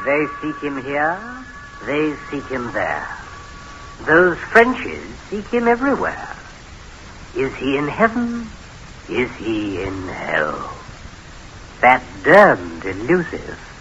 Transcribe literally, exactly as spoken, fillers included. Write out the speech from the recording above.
They seek him here, they seek him there. Those Frenchies seek him everywhere. Is he in heaven? Is he in hell? That damned elusive